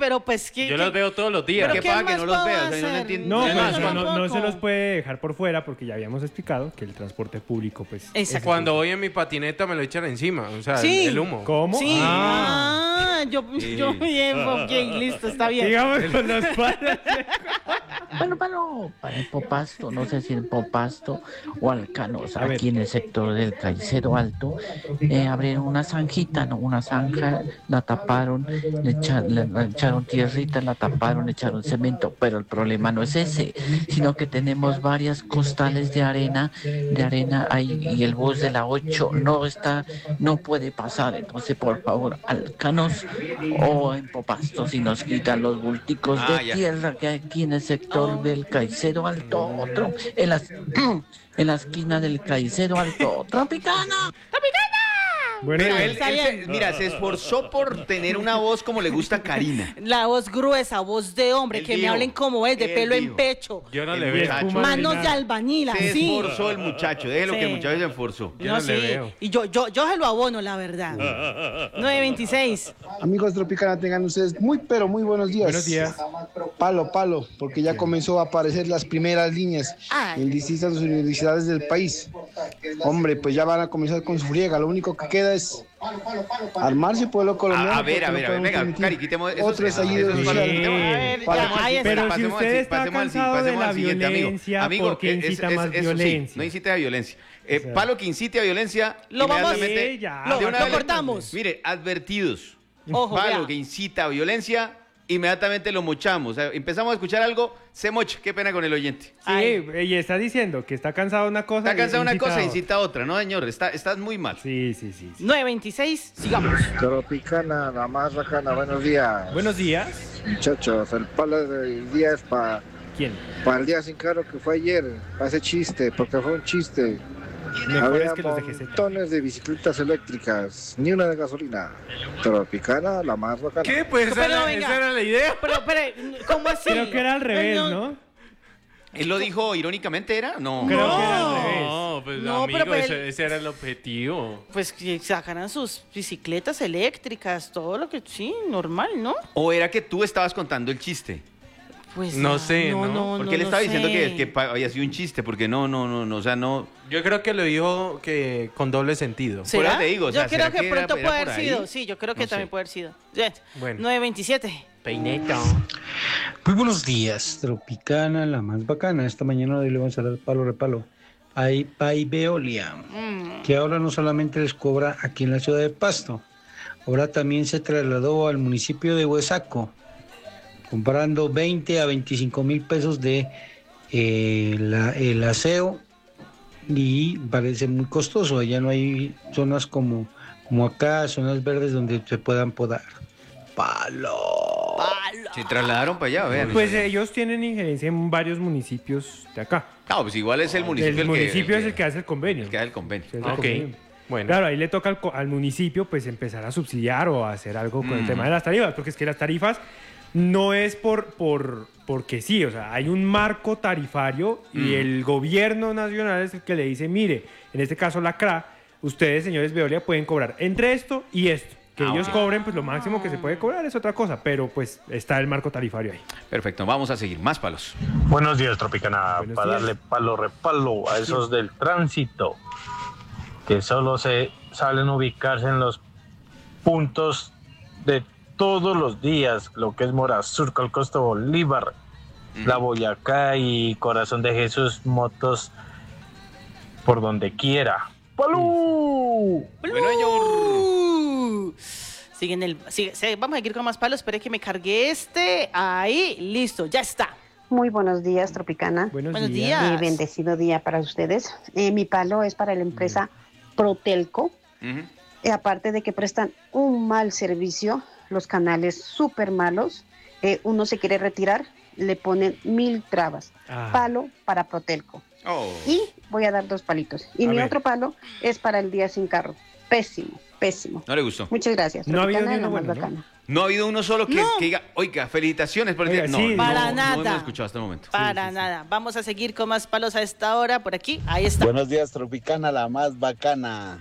pero pues que... Yo los veo todos los días. ¿Pero ¿Qué pasa que no los veas? hacer? No entiendo. No, Además, pues yo no se tampoco. los puede dejar por fuera porque ya habíamos explicado que el transporte público, pues... Exacto. Cuando voy en mi patineta me lo echan encima, o sea, Sí. el humo. ¿Cómo? Sí. Ah. Yo bien, ok, listo, está bien. Digamos con los padres. Bueno, para el Popasto, no sé si en Popasto o Alcanos, A ver. aquí en el sector del Caicedo Alto, abrieron una zanjita, ¿no? Una zanja, la taparon, le echaron tierrita, la taparon, le echaron cemento, pero el problema no es ese, sino que tenemos varias costales de arena ahí y el bus de la 8 no puede pasar, entonces por favor, Alcanos o en Popasto, si nos quitan los bulticos de Ya. tierra que hay aquí en el sector del Caicedo Alto, otro, en la esquina del Caicedo Alto, Tropicana. Bueno, Pero Está bien. mira, se esforzó por tener una voz como le gusta a Karina. La voz gruesa, voz de hombre, Él que me dijo, hablen como es, de él pelo en dijo. pecho. Yo no El le veo. muchacho. Espuma Manos de marinada. albañil, Se así. esforzó el muchacho, déjelo Sí. que el muchacho se esforzó. Yo no le veo. Y yo se lo abono, la verdad. 926. Amigos Tropicana, tengan ustedes muy, pero muy buenos días. Buenos días. Palo, porque ya comenzó a aparecer las primeras líneas Ay. en distintas universidades del país. Hombre, pues ya van a comenzar con su friega. Lo único que queda es armarse, pueblo colombiano. A ver, porque no podemos venga, permitir Cari, quitemos otro estallido esos social. palos, quitemos. A ver, ya, Pasemos al ahí siguiente, está. Pero si pasemos usted al- está pasemos al- cansado de pasemos la al siguiente, amigo. violencia, Amigo, ¿por qué incita más eso sí, violencia? no incite a violencia. sea, Palo que incite a violencia, Lo vamos- inmediatamente, Sí, ya. Lo de una vez- cortamos. Mire, advertidos. Ojo, Palo vea. que incita a violencia, inmediatamente lo mochamos. O sea, empezamos a escuchar algo, se mocha. Qué pena con el oyente. Ay. Sí, y está diciendo que está cansado de una cosa. Está cansado de una incita cosa, a otra. incita a otra, ¿no, señor? Estás muy mal. Sí. 926, sigamos. Tropicana, la más bacana, buenos días. Buenos días. Muchachos, el palo del día es para ¿Quién? el día sin carro que fue ayer, para ese chiste, porque fue un chiste. Mejores Había que los de GZ. montones de bicicletas eléctricas, ni una de gasolina. Tropicana, la más bacana. ¿Qué? Pues Pero venga. esa era la idea. Pero, ¿cómo así? Creo que era al revés, ¿no? ¿Él lo dijo irónicamente, era? No. Creo que era al revés. No, pues No, amigo, pero pues, ese era el objetivo. Pues que sacaran sus bicicletas eléctricas, todo lo que... Sí, normal, ¿no? ¿O era que tú estabas contando el chiste? Pues No sé, ¿no? Porque él no estaba diciendo sé. que había sido un chiste, porque no, o sea, no. Yo creo que lo dijo que con doble sentido. ¿Será? Por eso te digo, o sea, yo creo ¿será que que era- pronto era puede por haber ahí? sido. Sí, yo creo que No también sé. puede haber sido. Ya. Bueno. 927. Peineto. Muy buenos días, Tropicana, la más bacana. Esta mañana le vamos a dar palo repalo. Hay Pai Veolia, que ahora no solamente les cobra aquí en la ciudad de Pasto, ahora también se trasladó al municipio de Huesaco, comprando 20 a 25 mil pesos de el aseo y parece muy costoso. Allá no hay zonas como acá, zonas verdes donde se puedan podar. Palo. Se trasladaron para allá, vean. Pues ellos tienen injerencia en varios municipios de acá. No, pues igual es el municipio El municipio es el que hace el convenio. el que da el convenio. Sí, es el Ok. convenio. Bueno. Claro, ahí le toca al municipio pues empezar a subsidiar o a hacer algo con el tema de las tarifas, porque es que las tarifas no es porque sí, o sea, hay un marco tarifario y el gobierno nacional es el que le dice, mire, en este caso la CRA, ustedes, señores Veolia, pueden cobrar entre esto y esto. Que ellos cobren, pues lo máximo que se puede cobrar es otra cosa, pero pues está el marco tarifario ahí. Perfecto, vamos a seguir. Más palos. Buenos días, Tropicana. Buenos Para días. darle palo repalo a esos del tránsito que solo se salen a ubicarse en los puntos de todos los días, lo que es Mora Sur, Calcosto, Bolívar, La Boyacá y Corazón de Jesús, motos por donde quiera. ¡Palú! Bueno, señor. Vamos a seguir con más palos. Espere que me cargue este. Ahí, listo, ya está. Muy buenos días, Tropicana. Buenos días. Bendecido día para ustedes. Mi palo es para la empresa Protelco. Aparte de que prestan un mal servicio, los canales súper malos, uno se quiere retirar, le ponen 1000 trabas. Palo para Protelco. Oh. Y voy a dar 2 palitos. Y A mi ver. otro palo es para el día sin carro. Pésimo, pésimo. No le gustó. Muchas gracias. No ha habido Tropicana, ni uno la más bueno, ¿no? bacana. No ha habido uno solo que diga, oiga, felicitaciones por el Oiga, día. sí, Para no nada. hemos escuchado hasta el momento. Para nada. Vamos a seguir con más palos a esta hora por aquí. Ahí está. Buenos días, Tropicana, la más bacana.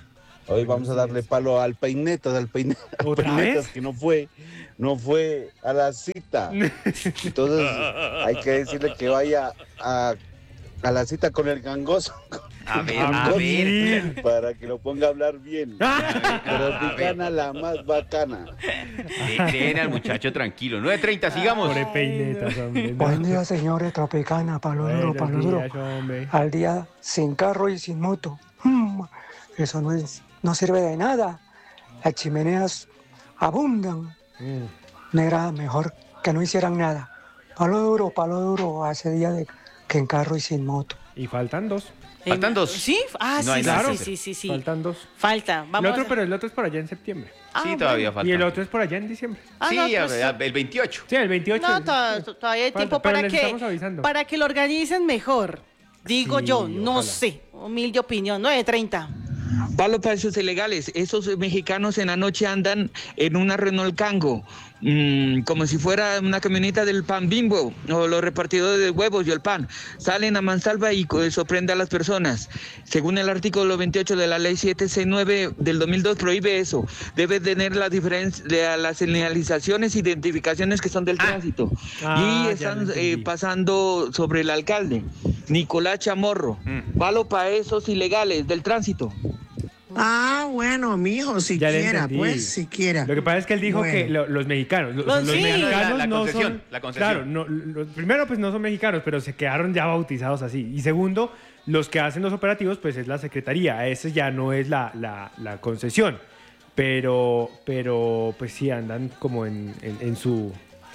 Hoy vamos a darle palo al Peinetas, ¿Otra vez? que no fue a la cita. Entonces hay que decirle que vaya a la cita con el gangoso. A ver. Para que lo ponga a hablar bien. Tropicana, la más bacana. Dejen al muchacho tranquilo. 9:30, sigamos. Pobre Peinetas, hombre. Buen día, señores Tropicana, palo duro, palo duro. Buenos días, hombre. Al día sin carro y sin moto. Eso no sirve de nada. Las chimeneas abundan. No era mejor que no hicieran nada. Palo duro, hace día de que en carro y sin moto. Y faltan 2. Faltan 2. Sí, No hay sí, nada. sí. Faltan 2. Falta. Vamos Pero el otro es por allá en septiembre. Sí, todavía falta. Y el otro es por allá en diciembre. Sí, no, pues, el 28. Sí, el 28. No, todavía hay Falta, tiempo pero para les estamos avisando. que lo organicen mejor. Digo Sí, yo, no ojalá. sé. Humilde opinión. 9:30. Palo para esos ilegales. Esos mexicanos en la noche andan en una Renault Kango, como si fuera una camioneta del Pan Bimbo o los repartidores de huevos y el pan. Salen a mansalva y sorprende a las personas. Según el artículo 28 de la ley 769 del 2002 prohíbe eso. Debe tener la diferencia de las señalizaciones, identificaciones que son del tránsito. Y están pasando sobre el alcalde, Nicolás Chamorro. Palo para esos ilegales del tránsito. Ah, bueno, mijo, Ya le siquiera, entendí. pues, siquiera. Lo que pasa es que él dijo Bueno. que los mexicanos, los Sí, mexicanos la no concesión, son, la concesión. claro, primero pues no son mexicanos, pero se quedaron ya bautizados así. Y segundo, los que hacen los operativos pues es la secretaría, ese ya no es la concesión, pero pues sí andan como en su...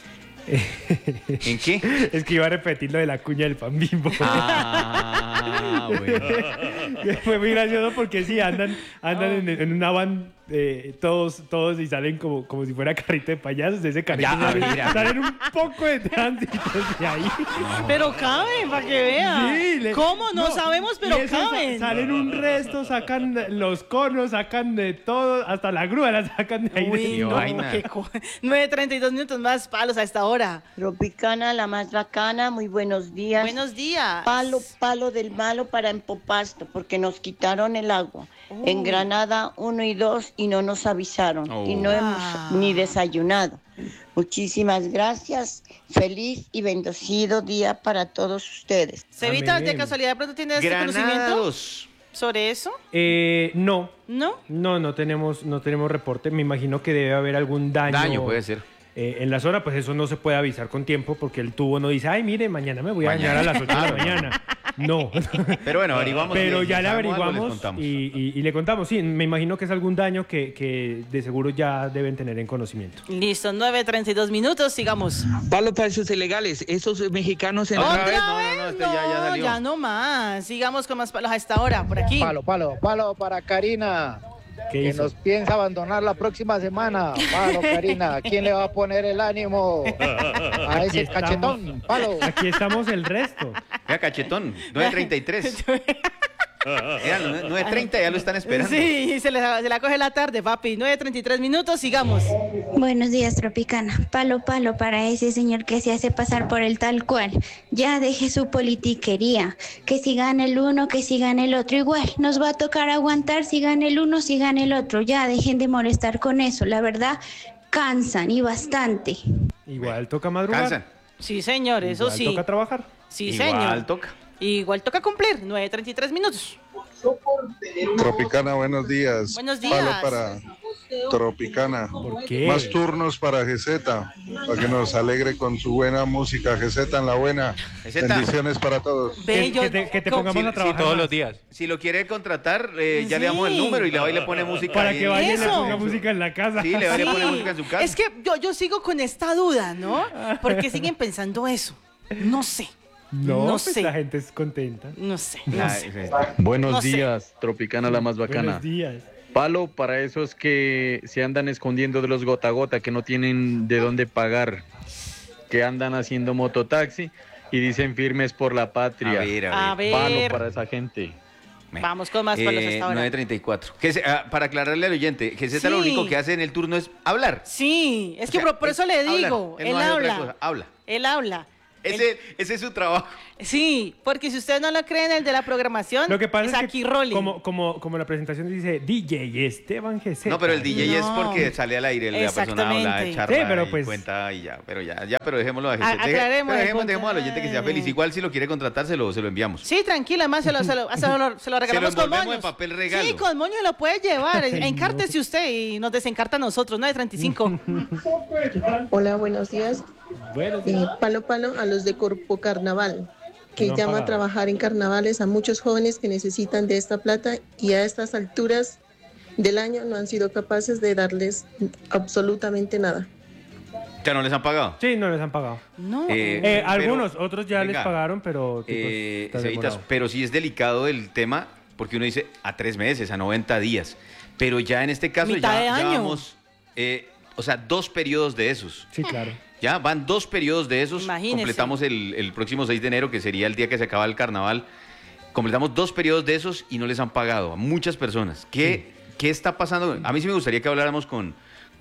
¿En qué? Es que iba a repetir lo de la cuña del Pan Bimbo. Bueno. Fue muy gracioso porque sí, andan en una van todos y salen como si fuera carrito de payasos. De ese carrito salen un poco de tránsito de ahí. Pero caben, para que vean. Sí, ¿Cómo? No sabemos, pero y eso caben. Salen un resto, sacan los conos, sacan de todo, hasta la grúa la sacan de ahí. Uy, no, qué 9:32 minutos más palos a esta hora. Tropicana, la más bacana, muy buenos días. Buenos días. Palo del malo para Empopasto, porque nos quitaron el agua. En Granada 1 y 2 y no nos avisaron. Y no hemos ni desayunado. Muchísimas gracias. Feliz y bendecido día para todos ustedes. Cevita, ¿de casualidad de pronto tienes conocimiento sobre eso? No. ¿No? No tenemos reporte. Me imagino que debe haber algún daño. Daño puede ser. En la zona, pues eso no se puede avisar con tiempo porque el tubo no dice, ay, mire, mañana me voy a bañar a las 8 de la mañana. No. Pero bueno, averiguamos. Pero ya le sabemos algo, les averiguamos contamos. y le contamos. Sí, me imagino que es algún daño que de seguro ya deben tener en conocimiento. Listo, 9:32 minutos, sigamos. Palo para esos ilegales. Esos mexicanos en ¿Otra la... vez? No, ya no más. Sigamos con más palos a esta hora, por aquí. Palo para Karina, ¿Qué que hizo? nos piensa abandonar la próxima semana. Palo, Karina, ¿quién le va a poner el ánimo a Aquí ese estamos. cachetón? Palo. Aquí estamos el resto. Vea, cachetón, 9:33. Era 9:30, ya lo están esperando. Sí, se la coge la tarde, papi. 9:33 minutos, sigamos. Buenos días, Tropicana. Palo para ese señor que se hace pasar por el tal cual. Ya deje su politiquería. Que si gana el uno, que si gana el otro. Igual, nos va a tocar aguantar si gana el uno, si gana el otro. Ya dejen de molestar con eso. La verdad, cansan y bastante. Igual toca madrugar. Cansan. Sí, señor, eso Igual sí. toca trabajar. Sí, Igual señor. toca. Igual toca cumplir. 9:33 minutos. Tropicana, buenos días. Buenos días. Palo para Tropicana. ¿Por qué? Más turnos para GZ, para que nos alegre con su buena música. GZ en la buena. GZ. Bendiciones para todos. Que te pongamos a trabajar. todos más. los días. Si lo quiere contratar, ya le damos el número y le va y le pone música. Para ahí que en- vaya y le Eso. ponga música en la casa. Sí, le va y le pone música en su casa. Es que yo sigo con esta duda, ¿no? Porque siguen pensando eso. No sé. No, No pues sé. la gente es contenta. No sé. Ah, Buenos No sé. días, Tropicana la más bacana. Buenos días. Palo para esos que se andan escondiendo de los gota a gota, que no tienen de dónde pagar, que andan haciendo mototaxi y dicen firmes por la patria. A ver. Palo para esa gente. Vamos con más palos hasta ahora. 9:34. Para aclararle al oyente, GZ Sí. lo único que hace en el turno es hablar. Sí, es que O sea, por eso le hablar. digo. Él Él no hace otra habla. cosa, habla. Él habla. Ese es su trabajo. Sí, porque si ustedes no lo creen, el de la programación Lo que pasa es aquí que, rolling. como la presentación dice DJ Esteban Geseta. No, pero el DJ es No. porque sale al aire, la persona habla, Exactamente. charla Sí, pero y pues- cuenta y ya. Pero dejémoslo a Geseta. Aclaremos el punto. Dejemos al oyente que sea feliz. Igual si lo quiere contratar, se lo enviamos. Sí, tranquila, más se lo regalamos con envolvemos moños. en papel regalo. Sí, con moño lo puede llevar. Encártese usted y nos desencarta a nosotros, 9:35. Hola, buenos días. Palo a los de Corpo Carnaval, que No han llama a pagado. trabajar en carnavales a muchos jóvenes que necesitan de esta plata y a estas alturas del año no han sido capaces de darles absolutamente nada. ¿Ya no les han pagado? Sí, no les han pagado. No. Algunos, otros ya les venga, pagaron, pero... está Cevitas, demorado. pero sí es delicado el tema, porque uno dice a 3 meses, a 90 días. Pero ya en este caso Mitad de ya año. vamos, 2 periodos de esos. Sí, claro. Ya van 2 periodos de esos. Imagínese. Completamos el próximo 6 de enero, que sería el día que se acaba el carnaval. Completamos 2 periodos de esos y no les han pagado a muchas personas. ¿Qué está pasando? A mí sí me gustaría que habláramos con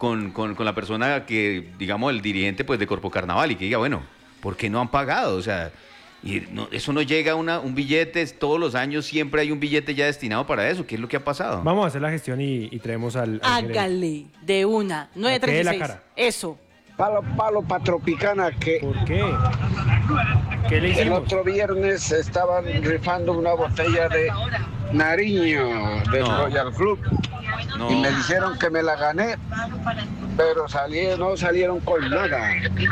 la persona que, digamos, el dirigente pues, de Corpo Carnaval y que diga, bueno, ¿por qué no han pagado? O sea, eso no llega a un billete, todos los años siempre hay un billete ya destinado para eso. ¿Qué es lo que ha pasado? Vamos a hacer la gestión y traemos al gerente. Hágale de una, Que dé la 9:36. cara. Eso. Palo pa' Tropicana, que ¿Por qué? ¿Qué le el hicimos? otro viernes estaban rifando una botella de Nariño del No. Royal Club No. y me dijeron que me la gané, pero no salieron con nada.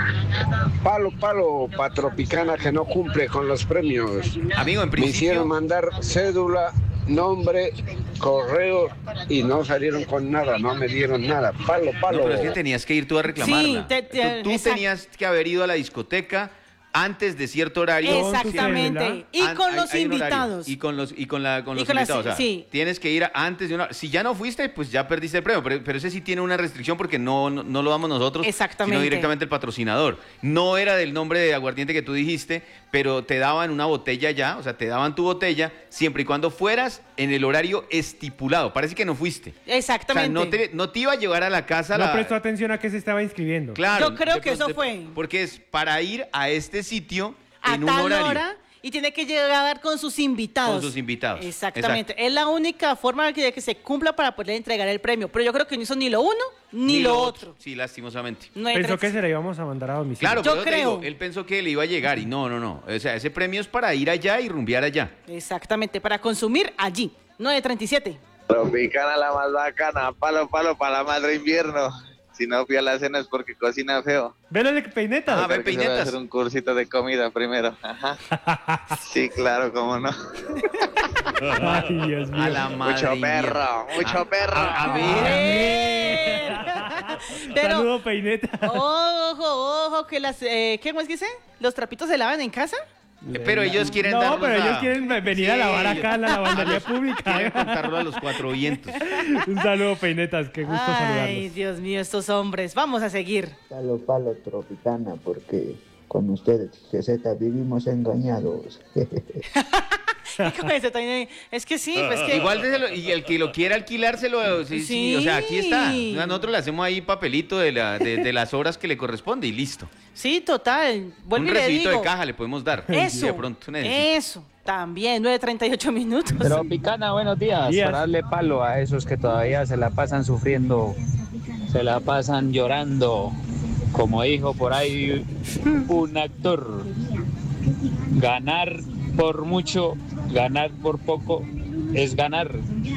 Palo pa' Tropicana que no cumple con los premios. Amigo, en Me principio... hicieron mandar cédula, nombre, correo y no salieron con nada, no me dieron nada. Palo. No, pero es que tenías que ir tú a reclamarla. Sí, Tú exacto. tenías que haber ido a la discoteca antes de cierto horario. Exactamente. Y con los Hay un horario. invitados. Y con los con las- invitados. O sea, sí. tienes que ir antes de una... Si ya no fuiste, pues ya perdiste el premio. Pero ese sí tiene una restricción porque no lo damos nosotros, Exactamente. sino directamente el patrocinador. No era del nombre de aguardiente que tú dijiste, pero te daban una botella ya, o sea, te daban tu botella siempre y cuando fueras en el horario estipulado. Parece que no fuiste. Exactamente. O sea, no te iba a llevar a la casa No la... prestó atención a qué se estaba inscribiendo. Claro. Yo creo que eso fue. Porque es para ir a este sitio A en un tal horario. hora y tiene que llegar con sus invitados. Con sus invitados. Exactamente. Es la única forma de que se cumpla para poder entregar el premio. Pero yo creo que no hizo ni lo uno ni lo otro. Sí, lastimosamente. No hay Pensó tres- que se la íbamos a mandar a domicilio. Claro, Yo pero te creo. digo, él pensó que le iba a llegar y no. O sea, ese premio es para ir allá y rumbear allá. Exactamente, para consumir allí. 9:37. Tropicana la más bacana, palo para la madre invierno. Si no fui a la cena es porque cocina feo. Velo de peinetas. Ah, ve Porque se va a peinetas. hacer un cursito de comida primero. Ajá. Sí, claro, cómo no. Ay, Dios mío. A la madre. Mucho perro, mía. mucho perro. A ver. Pero, Saludo peineta. ojo, que las... ¿Qué más dice? ¿Los trapitos se lavan en casa? Pero ellos quieren No, darnos pero a- ellos quieren venir a lavar acá en la lavandería Quieren pública. contarlo a los 4 vientos. Un saludo, peinetas. Qué gusto Ay, saludarlos. Dios mío, estos hombres. Vamos a seguir. Palo Tropicana, porque con ustedes, Geseta, vivimos engañados. Con ese también- Es que sí, pues que... Igual y el que lo quiera alquilárselo, sí, o sea, aquí está. Nosotros le hacemos ahí papelito de las horas que le corresponde y listo. Sí, total. Vuelvo Un y le recibito digo. de caja le podemos dar. Eso, Si de pronto necesita. eso. También, 9:38 minutos. Tropicana, buenos días. Días. Para darle palo a esos que todavía se la pasan sufriendo, se la pasan llorando, como dijo por ahí un actor. Ganar por mucho, ganar por poco es ganar.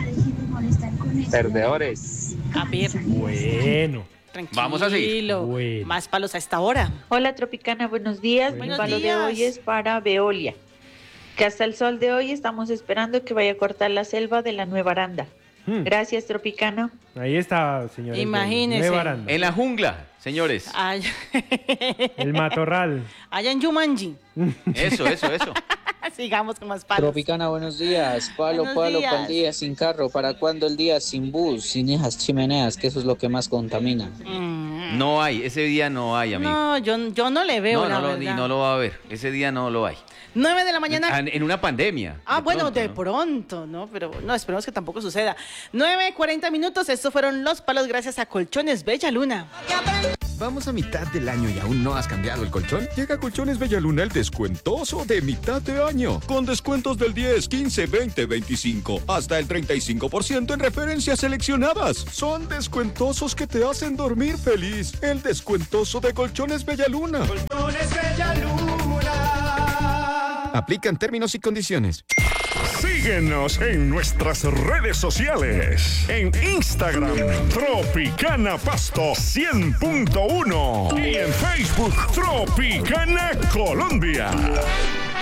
Perdedores. A ver, Bueno. tranquilo. Vamos a seguir. Bueno. Más palos a esta hora. Hola Tropicana, buenos días. Mi Buenos palo de días. hoy es para Veolia, que hasta el sol de hoy estamos esperando que vaya a cortar la selva de la Nueva Aranda. Gracias Tropicana. Ahí está, señores. Imagínese. Nueva Aranda. En la jungla, señores. Allá, El matorral. allá en Yumanji. Eso. Sigamos con más palos. Tropicana, buenos días. Buenos Palo días. para el día sin carro. ¿Para cuándo el día sin bus, sin esas chimeneas? Que eso es lo que más contamina. No hay, ese día no hay, amigo. No, yo no le veo, la verdad. Y no lo va a haber. Ese día no lo hay. 9 de la mañana. En una pandemia. Ah, de bueno, pronto, de ¿no? pronto, ¿no? Pero no, esperemos que tampoco suceda. 9:40 minutos, estos fueron los palos gracias a Colchones Bella Luna. Vamos a mitad del año y aún no has cambiado el colchón. Llega a Colchones Bellaluna el descuentoso de mitad de año. Con descuentos del 10, 15, 20, 25, hasta el 35% en referencias seleccionadas. Son descuentosos que te hacen dormir feliz. El descuentoso de Colchones Bellaluna. Colchones Bellaluna. Aplican términos y condiciones. Síguenos en nuestras redes sociales. En Instagram, Tropicana Pasto 100.1. Y en Facebook, Tropicana Colombia.